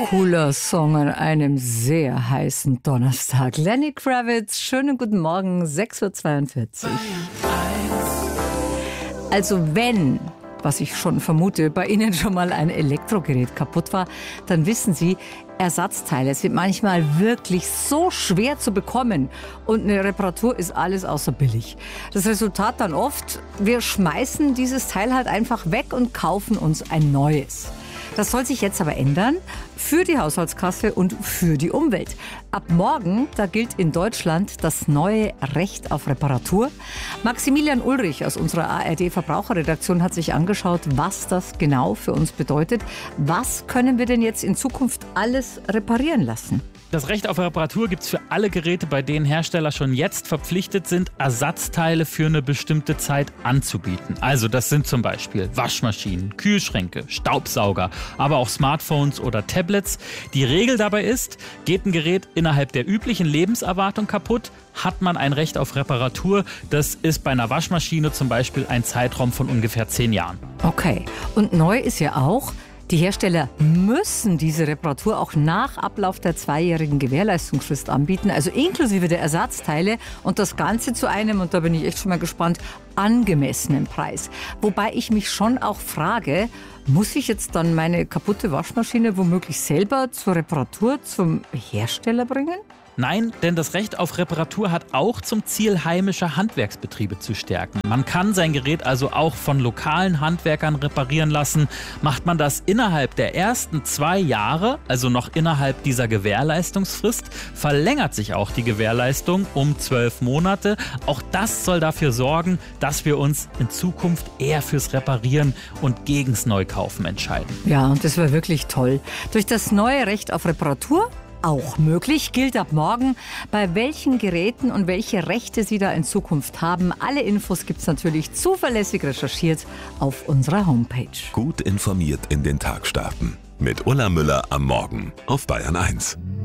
cooler Song an einem sehr heißen Donnerstag. Lenny Kravitz, schönen guten Morgen, 6.42 Uhr. Also wenn, was ich schon vermute, bei Ihnen schon mal ein Elektrogerät kaputt war, dann wissen Sie, Ersatzteile sind manchmal wirklich so schwer zu bekommen und eine Reparatur ist alles außer billig. Das Resultat dann oft, wir schmeißen dieses Teil halt einfach weg und kaufen uns ein neues. Das soll sich jetzt aber ändern für die Haushaltskasse und für die Umwelt. Ab morgen, da gilt in Deutschland das neue Recht auf Reparatur. Maximilian Ulrich aus unserer ARD-Verbraucherredaktion hat sich angeschaut, was das genau für uns bedeutet. Was können wir denn jetzt in Zukunft alles reparieren lassen? Das Recht auf Reparatur gibt es für alle Geräte, bei denen Hersteller schon jetzt verpflichtet sind, Ersatzteile für eine bestimmte Zeit anzubieten. Also das sind zum Beispiel Waschmaschinen, Kühlschränke, Staubsauger, aber auch Smartphones oder Tablets. Die Regel dabei ist, geht ein Gerät innerhalb der üblichen Lebenserwartung kaputt, hat man ein Recht auf Reparatur. Das ist bei einer Waschmaschine zum Beispiel ein Zeitraum von ungefähr 10 Jahren. Okay, und neu ist ja auch, die Hersteller müssen diese Reparatur auch nach Ablauf der 2-jährigen Gewährleistungsfrist anbieten, also inklusive der Ersatzteile und das Ganze zu einem, und da bin ich echt schon mal gespannt, angemessenen Preis. Wobei ich mich schon auch frage, muss ich jetzt dann meine kaputte Waschmaschine womöglich selber zur Reparatur zum Hersteller bringen? Nein, denn das Recht auf Reparatur hat auch zum Ziel, heimische Handwerksbetriebe zu stärken. Man kann sein Gerät also auch von lokalen Handwerkern reparieren lassen. Macht man das innerhalb der ersten 2 Jahre, also noch innerhalb dieser Gewährleistungsfrist, verlängert sich auch die Gewährleistung um 12 Monate. Auch das soll dafür sorgen, dass wir uns in Zukunft eher fürs Reparieren und gegens Neukaufen entscheiden. Ja, und das wäre wirklich toll. Durch das neue Recht auf Reparatur auch möglich, gilt ab morgen, bei welchen Geräten und welche Rechte Sie da in Zukunft haben. Alle Infos gibt es natürlich zuverlässig recherchiert auf unserer Homepage. Gut informiert in den Tag starten. Mit Ulla Müller am Morgen auf Bayern 1.